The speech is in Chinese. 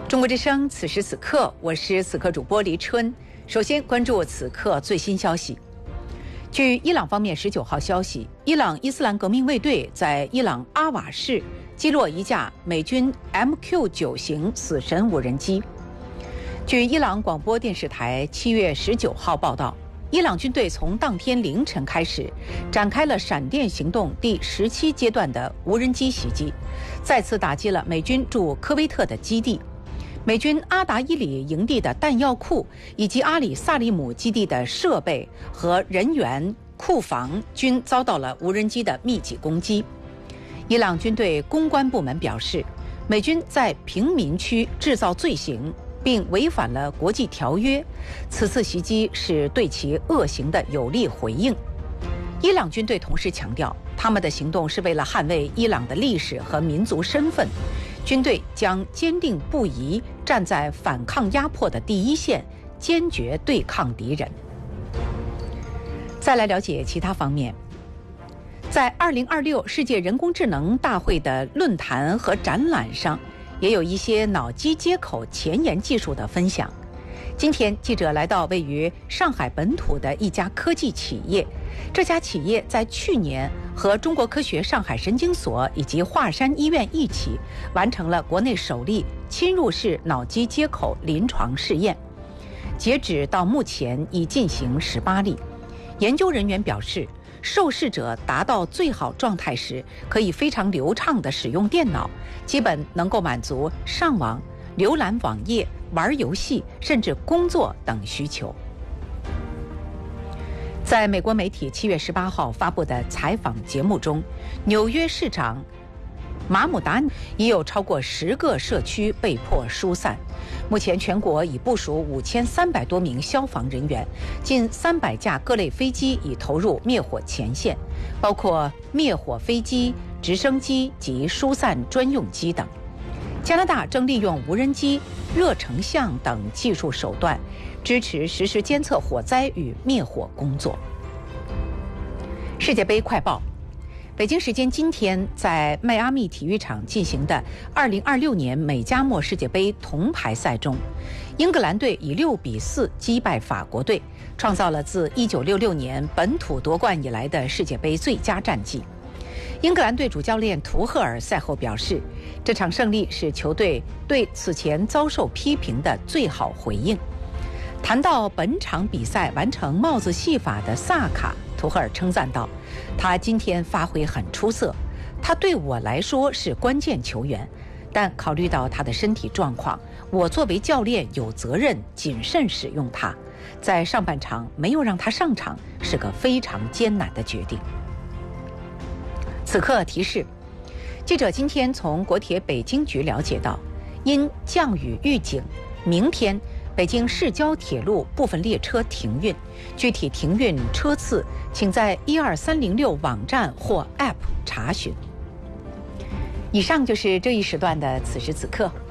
中国之声，此时此刻，我是此刻主播黎春。首先关注此刻最新消息。据伊朗方面19号消息，伊朗伊斯兰革命卫队在伊朗阿瓦市击落一架美军 MQ-9 型死神无人机。据伊朗广播电视台7月19号报道，伊朗军队从当天凌晨开始展开了闪电行动第17阶段的无人机袭击，再次打击了美军驻科威特的基地。美军阿达伊里营地的弹药库以及阿里萨利姆基地的设备和人员库房均遭到了无人机的密集攻击。伊朗军队公关部门表示，美军在平民区制造罪行并违反了国际条约，此次袭击是对其恶行的有力回应。伊朗军队同时强调，他们的行动是为了捍卫伊朗的历史和民族身份，军队将坚定不移站在反抗压迫的第一线，坚决对抗敌人。再来了解其他方面，在2026世界人工智能大会的论坛和展览上，也有一些脑机接口前沿技术的分享。今天记者来到位于上海本土的一家科技企业，这家企业在去年和中国科学上海神经所以及华山医院一起完成了国内首例侵入式脑机接口临床试验，截止到目前已进行18例。研究人员表示，受试者达到最好状态时，可以非常流畅地使用电脑，基本能够满足上网、浏览网页、玩游戏甚至工作等需求。在美国媒体7月18号发布的采访节目中，纽约市长马姆达已有超过10个社区被迫疏散。目前全国已部署5300多名消防人员，近300架各类飞机已投入灭火前线，包括灭火飞机、直升机及疏散专用机等。加拿大正利用无人机、热成像等技术手段，支持实施监测火灾与灭火工作。世界杯快报：北京时间今天，在迈阿密体育场进行的2026年美加墨世界杯铜牌赛中，英格兰队以6比4击败法国队，创造了自1966年本土夺冠以来的世界杯最佳战绩。英格兰队主教练图赫尔赛后表示，这场胜利是球队对此前遭受批评的最好回应。谈到本场比赛完成帽子戏法的萨卡，图赫尔称赞道，他今天发挥很出色，他对我来说是关键球员，但考虑到他的身体状况，我作为教练有责任谨慎使用他，在上半场没有让他上场是个非常艰难的决定。此刻提示，记者今天从国铁北京局了解到，因降雨预警，明天北京市郊铁路部分列车停运，具体停运车次请在12306网站或 App 查询。以上就是这一时段的此时此刻。